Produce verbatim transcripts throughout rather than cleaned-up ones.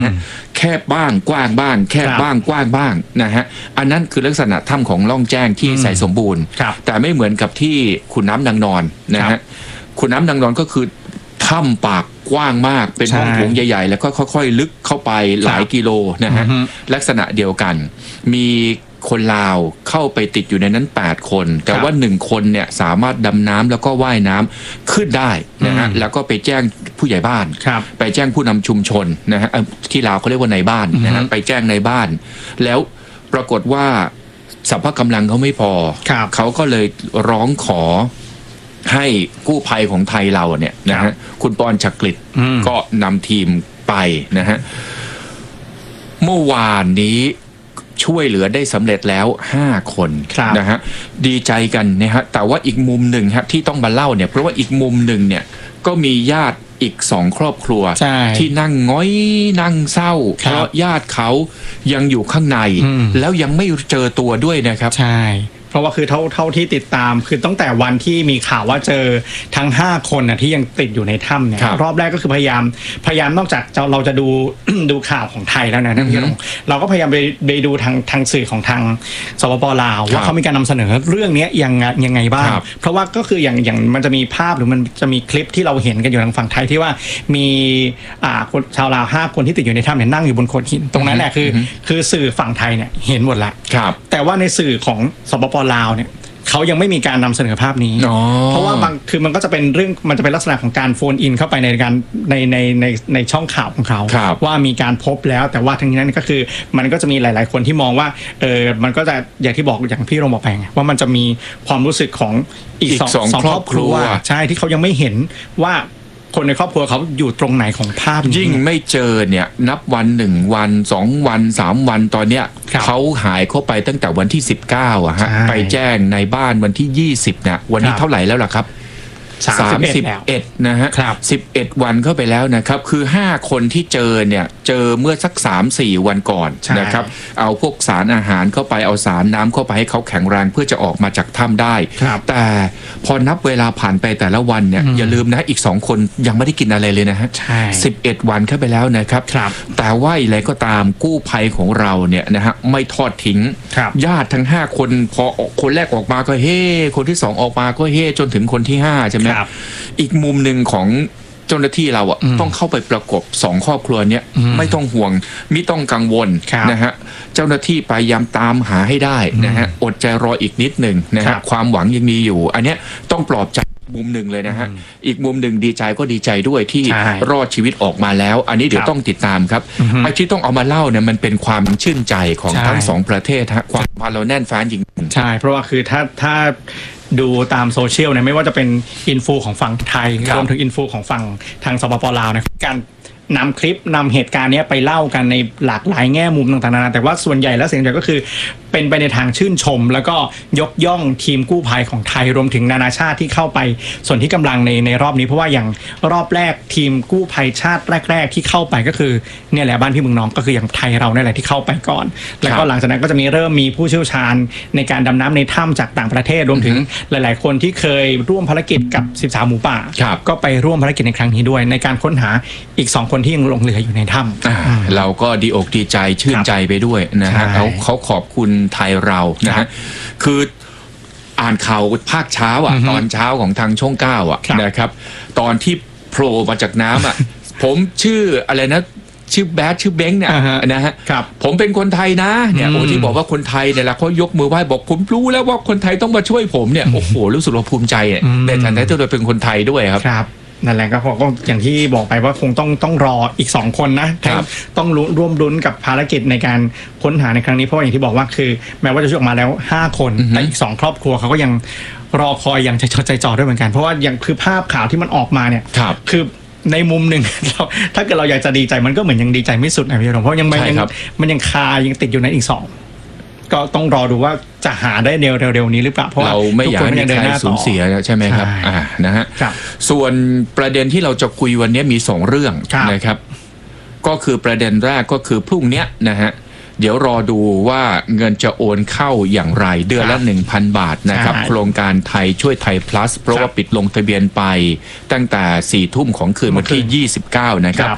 แคบบ้างกว้างบ้างแคบบ้างกว้างบ้างนะฮะอันนั้นคือลักษณะถ้ำของล่องแจ้งที่ใสสมบูรณ์แต่ไม่เหมือนกับที่ขุนน้ำนางนอนนะฮะขุนน้ำนางนอนก็คือถ้ำปากกว้างมากเป็นห้องโถงใหญ่ๆแล้วก็ค่อยๆลึกเข้าไปหลายกิโลนะฮะลักษณะเดียวกันมีคนลาวเข้าไปติดอยู่ในนั้นแปดคนแต่ว่าหนึ่งคนเนี่ยสามารถดำน้ำแล้วก็ว่ายน้ำขึ้นได้นะฮะแล้วก็ไปแจ้งผู้ใหญ่บ้านไปแจ้งผู้นำชุมชนนะฮะที่ลาวเขาเรียกว่าในบ้านนะฮะไปแจ้งในบ้านแล้วปรากฏว่าสภาพกำลังเขาไม่พอเขาก็เลยร้องขอให้กู้ภัยของไทยเราเนี่ยนะฮะคุณปอนจักริดก็นำทีมไปนะฮะเมื่อวานนี้ช่วยเหลือได้สำเร็จแล้วห้าคนนะฮะดีใจกันนะฮะแต่ว่าอีกมุมหนึ่งครับที่ต้องมาเล่าเนี่ยเพราะว่าอีกมุมหนึ่งเนี่ยก็มีญาติอีกสองครอบครัวที่นั่งง้อยนั่งเศร้าเพราะญาติเขายังอยู่ข้างในแล้วยังไม่เจอตัวด้วยนะครับใช่เพราะว่าคือเท่าเท่าที่ติดตามคือตั้งแต่วันที่มีข่าวว่าเจอทั้งห้าคนนะที่ยังติดอยู่ในถ้ำเนี่ยรอบแรกก็คือพยายามพยายามนอกจากเราจะดู ดูข่าวของไทยแล้วนะท่านผู้ชมเราก็พยายามไปไปดูทางทางสื่อของทางสปป.ลาวว่าเขามีการนำเสนอเรื่องนี้ยังยังไงบ้างเพราะว่าก็คืออย่างอย่างมันจะมีภาพหรือมันจะมีคลิปที่เราเห็นกันอยู่ทางฝั่งไทยที่ว่ามีอ่าคนชาวลาวห้าคนที่ติดอยู่ในถ้ำเนี่ยนั่งอยู่บนโขดหินตรงนั้นแหละคือคือสื่อฝั่งไทยเนี่ยเห็นหมดแล้วแต่ว่าในสื่อของสปป.ลาวเนี่ยเขายังไม่มีการนำเสนอภาพนี้เพราะว่าบางคือมันก็จะเป็นเรื่องมันจะเป็นลักษณะของการโฟนอินเข้าไปในการในในในในช่องข่าวของเขาว่ามีการพบแล้วแต่ว่าทั้งนี้นั้นก็คือมันก็จะมีหลายๆคนที่มองว่าเออมันก็จะอย่างที่บอกอย่างพี่โรงบอกไปไงว่ามันจะมีความรู้สึกของอีกสองครอบครัวใช่ที่เขายังไม่เห็นว่าคนในครอบครัวเขาอยู่ตรงไหนของภาพยิ่งไม่เจอเนี่ยนับวันหนึ่งวันสองวันสามวันตอนเนี้ยเขาหายเข้าไปตั้งแต่วันที่สิบเก้าอะฮะไปแจ้งในบ้านวันที่ยี่สิบเนี่ยวันนี้เท่าไหร่แล้วล่ะครับสามสิบเอ็ดนะฮะสิบเอ็ดวันเข้าไปแล้วนะครับคือห้าคนที่เจอเนี่ยเจอเมื่อสัก สามสี่ วันก่อนนะครับเอาพวกสารอาหารเข้าไปเอาสารน้ำเข้าไปให้เขาแข็งแรงเพื่อจะออกมาจากถ้ำได้แต่พอนับเวลาผ่านไปแต่ละวันเนี่ยอย่าลืมนะอีกสองคนยังไม่ได้กินอะไรเลยนะฮะสิบเอ็ดวันเข้าไปแล้วนะครับแต่ว่าอะไรก็ตามกู้ภัยของเราเนี่ยนะฮะไม่ทอดทิ้งญาติทั้งห้าคนพอคนแรกออกมาก็เฮ่คนที่สองออกมาก็เฮ่จนถึงคนที่ห้าใช่ไหมอีกมุมหนึ่งของเจ้าหน้าที่เราอ่ะต้องเข้าไปประกบสองครอบครัวเนี้ยไม่ต้องห่วงไม่ต้องกังวลนะฮะเจ้าหน้าที่พยายามตามหาให้ได้นะฮะอดใจรออีกนิดหนึ่งนะฮะความหวังยังมีอยู่อันเนี้ยต้องปลอบใจมุมหนึ่งเลยนะฮะอีกมุมหนึ่งดีใจก็ดีใจด้วยที่รอดชีวิตออกมาแล้วอันนี้เดี๋ยวต้องติดตามครับไอ้ที่ต้องเอามาเล่าเนี่ยมันเป็นความชื่นใจของทั้งสองประเทศฮะความพาเราแน่นฟ้าจริงใช่เพราะว่าคือถ้าถ้าดูตามโซเชียลเนี่ยไม่ว่าจะเป็นอินฟูของฝั่งไทยรวมถึงอินฟูของฝั่งทางสปป.ลาวนะการนำคลิปนำเหตุการณ์นี้ไปเล่ากันในหลากหลายแง่มุมต่างๆนานาแต่ว่าส่วนใหญ่แล้วเสียงใหญ่ก็คือเป็นไปในทางชื่นชมแล้วก็ยกย่องทีมกู้ภัยของไทยรวมถึงนานาชาติที่เข้าไปส่วนที่กำลังในในรอบนี้เพราะว่าอย่างรอบแรกทีมกู้ภัยชาติแรกๆที่เข้าไปก็คือเนี่ยแหละบ้านพี่เมืองน้องก็คืออย่างไทยเราเนี่ยแหละที่เข้าไปก่อนแล้วก็หลังจากนั้นก็จะมีเริ่มมีผู้เชี่ยวชาญในการดำน้ำในถ้ำจากต่างประเทศรวมถึงหลายๆคนที่เคยร่วมภารกิจกับสิบสามหมูป่าก็ไปร่วมภารกิจในครั้งนี้ด้วยในการค้นหาอีกสองคนที่ยังหลงเหลืออยู่ในถ้ำเราก็ดีอกดีใจชื่นใจไปด้วยนะฮะเขาเขาขอบคุณไทยเรานะฮะคืออ่านข่าวภาคเช้าอ่ะตอนเช้าของทางช่องเก้าอ่ะนะครับตอนที่โผล่มาจากน้ำอ่ะผมชื่ออะไรนะชื่อแบดชื่อเบ้งเนี่ยนะฮะผมเป็นคนไทยนะเนี่ยโอ้ที่บอกว่าคนไทยเนี่ยแหละเขายกมือไหว้บอกผมรู้แล้วว่าคนไทยต้องมาช่วยผมเนี่ยโอ้โหรู้สึกว่าภูมิใจในฐานะที่เราเป็นคนไทยด้วยครับนั่นแหละก็ก็อย่างที่บอกไปว่าคงต้องต้องรออีกสองคนนะต้องร่วมลุ้นกับภารกิจในการค้นหาในครั้งนี้เพราะอย่างที่บอกว่าคือแม้ว่าจะช่วยออกมาแล้วห้าคนแต่อีกสองครอบครัวเขาก็ยังรอคอยอย่างใจจดใจจ่อด้วยเหมือนกันเพราะว่าอย่างคือภาพข่าวที่มันออกมาเนี่ยคือในมุมหนึ่งเราถ้าเกิดเราอยากจะดีใจมันก็เหมือนยังดีใจไม่สุดนะพี่รองเพราะยังไม่ยังมันยังคายังติดอยู่ในอีกสองก็ต้องรอดูว่าจะหาได้เร็วๆนี้หรือเปล่าเพราะเราไม่อยากให้ใครสูญเสียใช่ไหมครับอ่านะฮะส่วนประเด็นที่เราจะคุยวันนี้มีสองเรื่องนะครับก็คือประเด็นแรกก็คือพรุ่งนี้นะฮะเดี๋ยวรอดูว่าเงินจะโอนเข้าอย่างไรเดือนละ หนึ่งพัน บาทนะครับโครงการไทยช่วยไทย plus เพราะว่าปิดลงทะเบียนไปตั้งแต่สี่ทุ่มของคืนวันที่ยี่สิบเก้านะครับ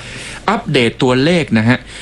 อัปเดตตัวเลขนะฮะ